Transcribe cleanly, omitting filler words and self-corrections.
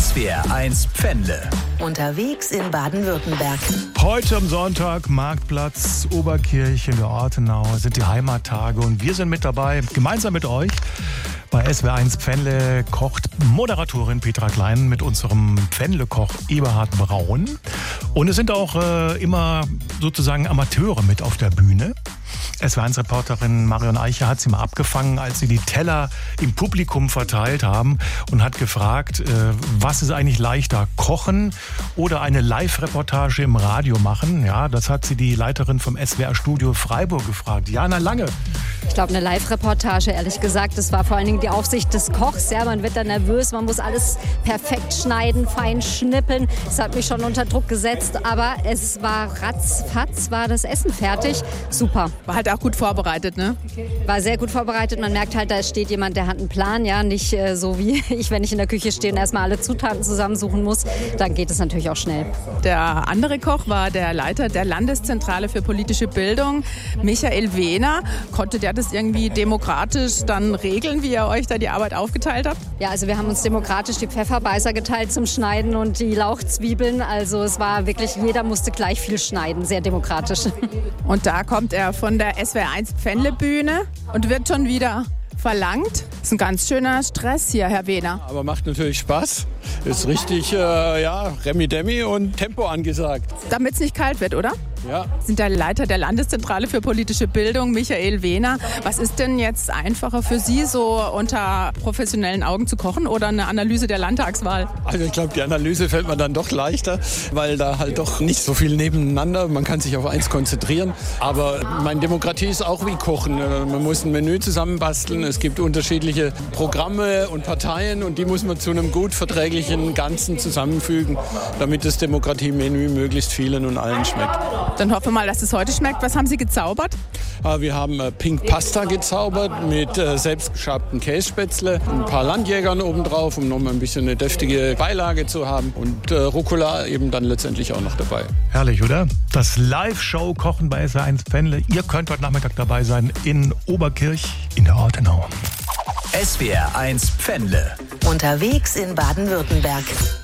SWR1 Pfändle. Unterwegs in Baden-Württemberg. Heute am Sonntag, Marktplatz, Oberkirchen, der Ortenau, sind die Heimattage und wir sind mit dabei, gemeinsam mit euch. Bei SWR1 Pfändle kocht Moderatorin Petra Klein mit unserem Pfändle-Koch Eberhard Braun. Und es sind auch immer sozusagen Amateure mit auf der Bühne. SWR1-Reporterin Marion Eicher hat sie mal abgefangen, als sie die Teller im Publikum verteilt haben und hat gefragt, was ist eigentlich leichter, kochen oder eine Live-Reportage im Radio machen? Ja, das hat sie die Leiterin vom SWR-Studio Freiburg gefragt, Jana Lange. Ich glaube, eine Live-Reportage, ehrlich gesagt, das war vor allen Dingen die Aufsicht des Kochs. Ja, man wird da nervös, man muss alles perfekt schneiden, fein schnippeln. Das hat mich schon unter Druck gesetzt, aber es war ratzfatz, war das Essen fertig. Super. War halt auch gut vorbereitet, ne? War sehr gut vorbereitet. Man merkt halt, da steht jemand, der hat einen Plan. Ja, nicht so wie ich, wenn ich in der Küche stehe und erstmal alle Zutaten zusammensuchen muss. Dann geht es natürlich auch schnell. Der andere Koch war der Leiter der Landeszentrale für politische Bildung, Michael Wehner. Konnte der das irgendwie demokratisch dann regeln, wie ihr euch da die Arbeit aufgeteilt habt? Ja, also wir haben uns demokratisch die Pfefferbeißer geteilt zum Schneiden und die Lauchzwiebeln. Also es war wirklich, jeder musste gleich viel schneiden, sehr demokratisch. Und da kommt er von der SWR1 Pfändle-Bühne und wird schon wieder verlangt. Das ist ein ganz schöner Stress hier, Herr Wehner. Aber macht natürlich Spaß. Ist richtig, Remi-Demi und Tempo angesagt. Damit es nicht kalt wird, oder? Ja. Sie sind der Leiter der Landeszentrale für politische Bildung, Michael Wehner. Was ist denn jetzt einfacher für Sie, so unter professionellen Augen zu kochen oder eine Analyse der Landtagswahl? Also ich glaube, die Analyse fällt mir dann doch leichter, weil da halt doch nicht so viel nebeneinander. Man kann sich auf eins konzentrieren. Aber meine Demokratie ist auch wie Kochen. Man muss ein Menü zusammenbasteln. Es gibt unterschiedliche Programme und Parteien und die muss man zu einem gut verträglichen Ganzen zusammenfügen, damit das Demokratiemenü möglichst vielen und allen schmeckt. Dann hoffen wir mal, dass es heute schmeckt. Was haben Sie gezaubert? Wir haben Pink Pasta gezaubert mit selbstgeschabten Kässpätzle, ein paar Landjägern obendrauf, um nochmal ein bisschen eine deftige Beilage zu haben und Rucola eben dann letztendlich auch noch dabei. Herrlich, oder? Das Live-Show-Kochen bei SWR1 Pfändle. Ihr könnt heute Nachmittag dabei sein in Oberkirch in der Ortenau. SWR1 Pfändle. Unterwegs in Baden-Württemberg.